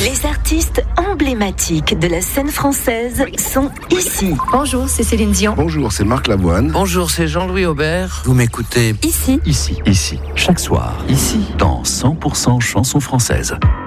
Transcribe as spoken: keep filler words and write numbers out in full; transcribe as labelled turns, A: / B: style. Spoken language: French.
A: Les artistes emblématiques de la scène française sont ici.
B: Bonjour, c'est Céline Dion.
C: Bonjour, c'est Marc Lavoine.
D: Bonjour, c'est Jean-Louis Aubert. Vous m'écoutez
A: Ici.
E: Ici, ici, chaque soir, ici, dans cent pour cent chansons françaises.